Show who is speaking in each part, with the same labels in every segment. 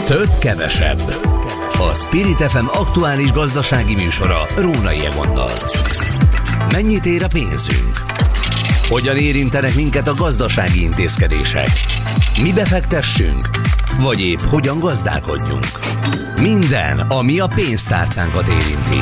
Speaker 1: Több kevesebb. A Spirit FM aktuális gazdasági műsora Rónai Egonnal. Mennyit ér a pénzünk? Hogyan érintenek minket a gazdasági intézkedések? Mi befektessünk? Vagy épp hogyan gazdálkodjunk? Minden, ami a pénztárcánkat érinti.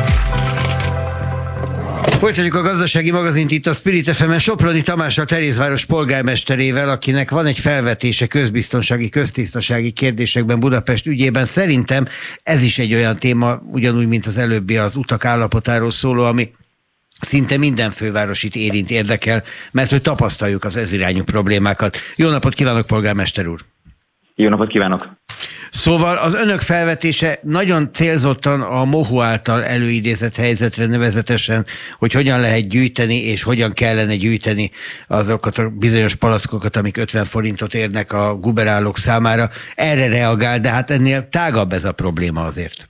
Speaker 2: Folytatjuk a gazdasági magazint itt a Spirit FM-en Soproni Tamással, Terézváros polgármesterével, akinek van egy felvetése közbiztonsági, köztisztasági kérdésekben Budapest ügyében. Szerintem ez is egy olyan téma, ugyanúgy, mint az előbbi az utak állapotáról szóló, ami szinte minden fővárosit érint, érdekel, mert hogy tapasztaljuk az ezirányú problémákat. Jó napot kívánok, polgármester úr!
Speaker 3: Jó napot kívánok!
Speaker 2: Szóval az önök felvetése nagyon célzottan a MOHU által előidézett helyzetre, nevezetesen, hogy hogyan lehet gyűjteni és hogyan kellene gyűjteni azokat a bizonyos palackokat, amik 50 forintot érnek a guberálók számára. Erre reagál, de hát ennél tágabb ez a probléma azért.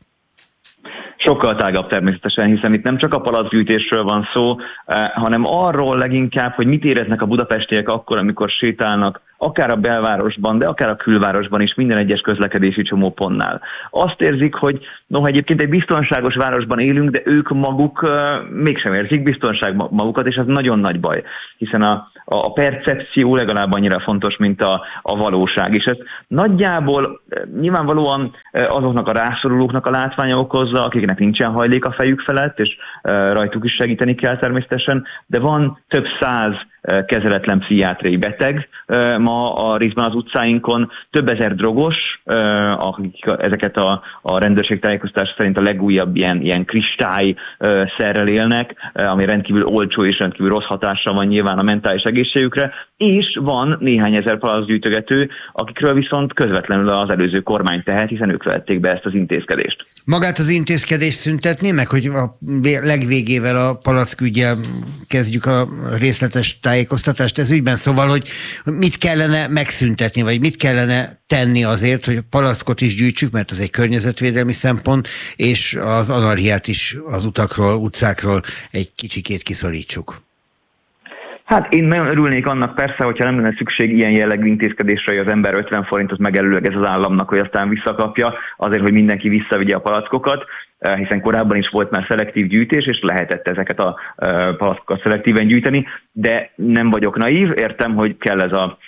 Speaker 3: Sokkal tágabb természetesen, hiszen itt nem csak a palackgyűjtésről van szó, hanem arról leginkább, hogy mit éreznek a budapestiek akkor, amikor sétálnak, akár a belvárosban, de akár a külvárosban is, minden egyes közlekedési csomópontnál. Azt érzik, hogy noha egyébként egy biztonságos városban élünk, de ők maguk mégsem érzik biztonság magukat, és ez nagyon nagy baj, hiszen a percepció legalább annyira fontos, mint a valóság. És ez nagyjából nyilvánvalóan azoknak a rászorulóknak a látványa okozza, akiknek nincsen hajlék a fejük felett, és rajtuk is segíteni kell természetesen, de van több száz kezeletlen pszichiátriai beteg ma a részben az utcáinkon, több ezer drogos, akik ezeket a rendőrség tájékoztatása szerint a legújabb ilyen kristály szerrel élnek, ami rendkívül olcsó és rendkívül rossz hatással van nyilván a mentális egészségükre, és van néhány ezer palackgyűjtögető, akikről viszont közvetlenül az előző kormány tehet, hiszen ők vezették be ezt az intézkedést.
Speaker 2: Magát az intézkedést szüntetné meg, hogy a legvégével a palacküggyel kezdjük a részletes tájékoztatást ez ügyben, szóval, hogy mit kellene megszüntetni, vagy mit kellene tenni azért, hogy a palackot is gyűjtsük, mert az egy környezetvédelmi szempont, és az anarchiát is az utakról, utcákról egy kicsikét kiszorítsuk.
Speaker 3: Hát én nagyon örülnék annak persze, hogyha nem lenne szükség ilyen jellegű intézkedésre, hogy az ember 50 forintot megelőlegez az államnak, hogy aztán visszakapja, azért, hogy mindenki visszavigye a palackokat, hiszen korábban is volt már szelektív gyűjtés, és lehetett ezeket a palackokat szelektíven gyűjteni, de nem vagyok naív, értem, hogy kell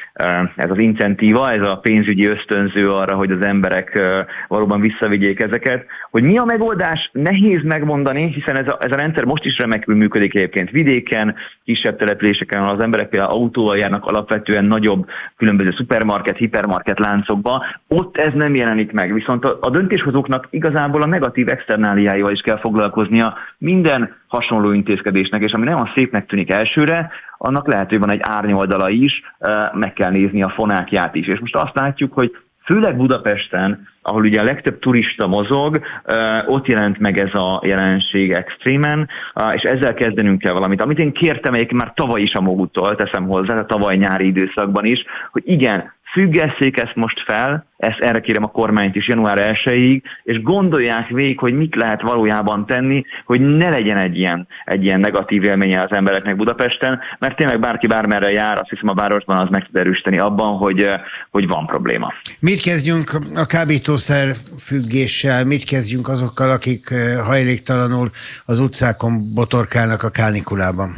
Speaker 3: ez az incentíva, ez a pénzügyi ösztönző arra, hogy az emberek valóban visszavigyék ezeket. Hogy mi a megoldás, nehéz megmondani, hiszen ez a rendszer most is remekül működik egyébként vidéken, kisebb településeken, ahol az emberek például autóval járnak alapvetően nagyobb különböző szupermarket, hipermarket láncokba, ott ez nem jelenik meg. Viszont a döntéshozóknak igazából a negatív externáliáival is kell foglalkoznia minden hasonló intézkedésnek, és ami nagyon szépnek tűnik elsőre, annak lehet, hogy van egy árnyoldala is, meg kell nézni a fonákját is. És most azt látjuk, hogy főleg Budapesten, ahol ugye a legtöbb turista mozog, ott jelent meg ez a jelenség extrémen, és ezzel kezdenünk kell valamit. Amit én kértem egyébként már tavaly is a MOHU-tól, teszem hozzá, a tavaly nyári időszakban is, hogy igen, függesszék ezt most fel, erre kérem a kormányt is január 1-ig, és gondolják végig, hogy mit lehet valójában tenni, hogy ne legyen egy ilyen negatív élménye az embereknek Budapesten, mert tényleg bárki bármerre jár, azt hiszem a városban az meg tud erősíteni abban, hogy van probléma.
Speaker 2: Mit kezdjünk a kábítószer függéssel, mit kezdjünk azokkal, akik hajléktalanul az utcákon botorkálnak a kánikulában?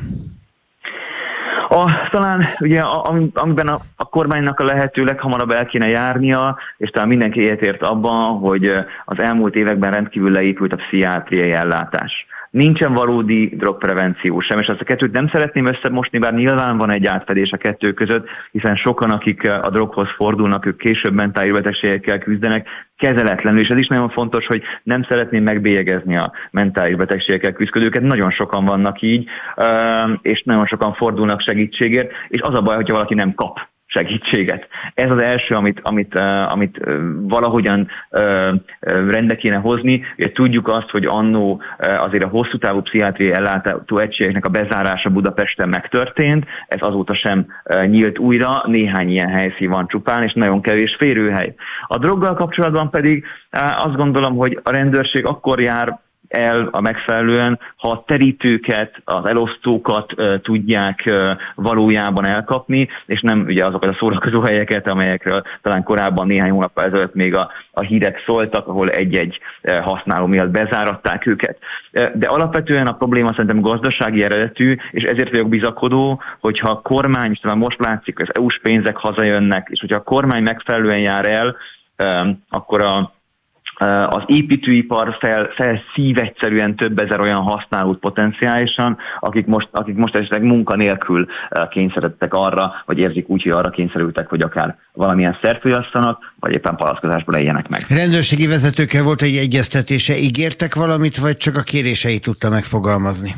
Speaker 3: Talán ugye, amiben a kormánynak a lehető leghamarabb el kéne járnia, és talán mindenki egyetért abban, hogy az elmúlt években rendkívül leépült a pszichiátriai ellátás. Nincsen valódi drogprevenció sem, és ezt a kettőt nem szeretném összemosni, bár nyilván van egy átfedés a kettő között, hiszen sokan, akik a droghoz fordulnak, ők később mentális betegségekkel küzdenek, kezeletlenül, és ez is nagyon fontos, hogy nem szeretném megbélyegezni a mentális betegségekkel küzdőket, nagyon sokan vannak így, és nagyon sokan fordulnak segítségért, és az a baj, hogyha valaki nem kap segítséget. Ez az első, amit valahogyan rendbe kéne hozni. Ugye tudjuk azt, hogy annó azért a hosszú távú pszichiátriai ellátó egységeknek a bezárása Budapesten megtörtént, ez azóta sem nyílt újra, néhány ilyen helyszín van csupán, és nagyon kevés férőhely. A droggal kapcsolatban pedig azt gondolom, hogy a rendőrség akkor jár el a megfelelően, ha a terítőket, az elosztókat tudják valójában elkapni, és nem ugye azokat a szórakozó helyeket, amelyekről talán korábban néhány hónappal ezelőtt még a hírek szóltak, ahol egy-egy használó miatt bezáratták őket. De alapvetően a probléma szerintem gazdasági eredetű, és ezért vagyok bizakodó, hogyha a kormány, és talán most látszik, hogy az EU-s pénzek hazajönnek, és hogyha a kormány megfelelően jár el, akkor az építőipar felszív egyszerűen több ezer olyan használót potenciálisan, akik most esetleg munkanélkül kényszerítettek arra, vagy érzik úgy, hogy arra kényszerültek, hogy akár valamilyen szert fogyasszanak, vagy éppen palackozásból éljenek meg.
Speaker 2: Rendőrségi vezetőkkel volt egy egyeztetése, ígértek valamit, vagy csak a kéréseit tudta megfogalmazni?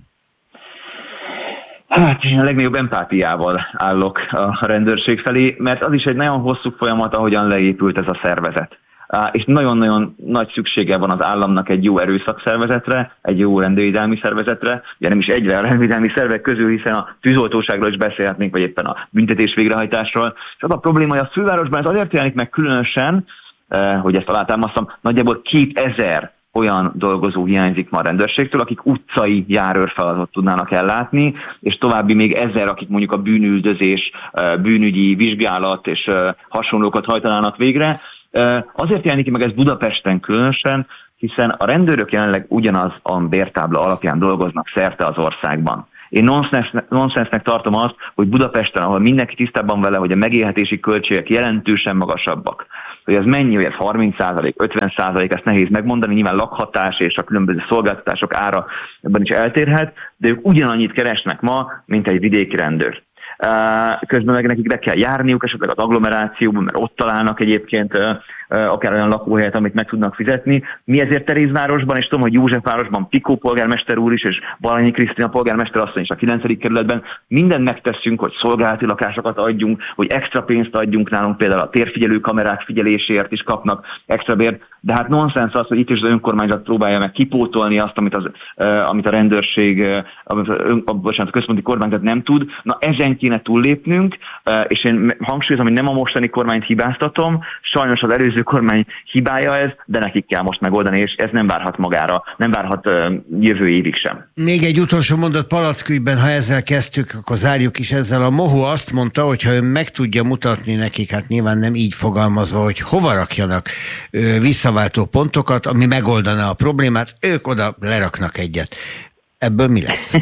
Speaker 3: Hát én a legnagyobb empátiával állok a rendőrség felé, mert az is egy nagyon hosszú folyamat, ahogyan leépült ez a szervezet. És nagyon-nagyon nagy szüksége van az államnak egy jó erőszakszervezetre, egy jó rendőrvédelmi szervezetre, ugye nem is egyre a rendőrvédelmi szervek közül, hiszen a tűzoltóságról is beszélhetnénk, vagy éppen a büntetés végrehajtásról. És az a probléma, hogy a fővárosban ez azért jelenik meg különösen, hogy ezt alátámasztam, nagyjából 2000 olyan dolgozó hiányzik ma a rendőrségtől, akik utcai járőrfeladatot tudnának ellátni, és további még 1000, akik mondjuk a bűnüldözés, bűnügyi vizsgálat és hasonlókat hajtanának végre. Azért jelenik meg ez Budapesten különösen, hiszen a rendőrök jelenleg ugyanaz a bértábla alapján dolgoznak szerte az országban. Én nonsensnek tartom azt, hogy Budapesten, ahol mindenki tisztában vele, hogy a megélhetési költségek jelentősen magasabbak, hogy ez mennyi, hogy ez 30%, 50%, ezt nehéz megmondani, nyilván lakhatás és a különböző szolgáltatások ára ebben is eltérhet, de ők ugyanannyit keresnek ma, mint egy vidéki rendőr. Közben meg nekik be kell járniuk esetleg az agglomerációban, mert ott találnak egyébként akár olyan lakóhelyet, amit meg tudnak fizetni. Mi ezért Terézvárosban, és tudom, hogy Józsefvárosban Pikó polgármester úr is, és Balanyi Krisztina polgármester asszony is a 9. kerületben mindent megteszünk, hogy szolgálati lakásokat adjunk, hogy extra pénzt adjunk nálunk, például a térfigyelő kamerák figyeléséért is kapnak extra bért, de hát nonsens az, hogy itt is az önkormányzat próbálja meg kipótolni azt, amit a rendőrség, a központi kormányzat nem tud. Na ezen kéne túllépnünk, és én hangsúlyozom, hogy nem a mostani kormányt hibáztatom, sajnos az előző kormány hibája ez, de nekik kell most megoldani, és ez nem várhat magára, nem várhat jövő évig sem.
Speaker 2: Még egy utolsó mondat Palackügyben, ha ezzel kezdtük, akkor zárjuk is ezzel. A Mohu azt mondta, hogy ha ön meg tudja mutatni nekik, hát nyilván nem így fogalmazva, hogy hova rakjanak visszaváltó pontokat, ami megoldaná a problémát, ők oda leraknak egyet. Ebből mi lesz?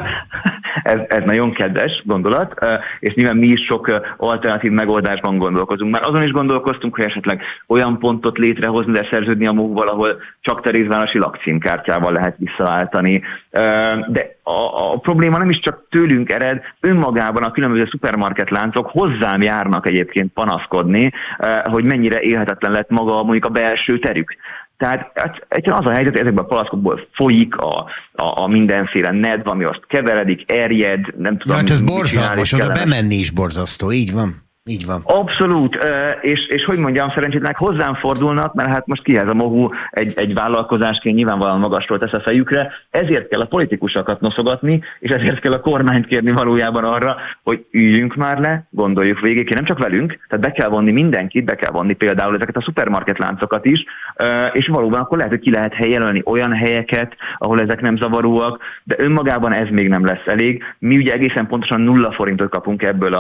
Speaker 3: Ez nagyon kedves gondolat, és nyilván mi is sok alternatív megoldásban gondolkozunk. Már azon is gondolkoztunk, hogy esetleg olyan pontot létrehozni, de szerződni a MOV-val, ahol csak terézvárosi lakcímkártyával lehet visszaváltani. De a probléma nem is csak tőlünk ered, önmagában a különböző szupermarketláncok hozzám járnak egyébként panaszkodni, hogy mennyire élhetetlen lett maga mondjuk a belső terük. Tehát egyszerűen az a helyzet, hogy ezekben a palackokból folyik a mindenféle nedv, ami azt keveredik, erjed, nem tudom.
Speaker 2: Hát ez borzalmas, oda bemenni is borzasztó, így van. Így van.
Speaker 3: Abszolút, és hogy mondjam, szerencsétlenek hozzám fordulnak, mert hát most kihez a Mohu egy vállalkozásként nyilvánvalóan magasról tesz a fejükre, ezért kell a politikusokat noszogatni, és ezért kell a kormányt kérni valójában arra, hogy üljünk már le, gondoljuk végig, nem csak velünk, tehát be kell vonni mindenkit, be kell vonni például ezeket a szupermarketláncokat is, és valóban akkor lehet, hogy ki lehet jelölni olyan helyeket, ahol ezek nem zavaróak, de önmagában ez még nem lesz elég. Mi ugye egészen pontosan 0 forintot kapunk ebből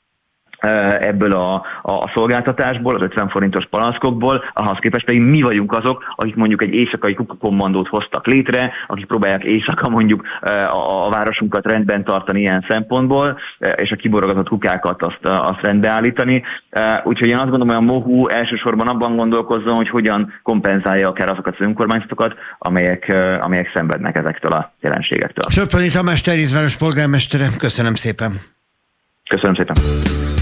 Speaker 3: a szolgáltatásból, az 50 forintos palackokból, ahhoz képest pedig mi vagyunk azok, akik mondjuk egy éjszakai kukakommandót hoztak létre, akik próbálják éjszaka mondjuk a városunkat rendben tartani ilyen szempontból, és a kiborogatott kukákat azt rendbeállítani. Úgyhogy én azt gondolom, hogy a Mohu elsősorban abban gondolkozzon, hogy hogyan kompenzálja akár azokat az önkormányzatokat, amelyek szenvednek ezektől a jelenségektől.
Speaker 2: Soproni Tamás Terézváros polgármestere, köszönöm szépen.
Speaker 3: Köszönöm szépen.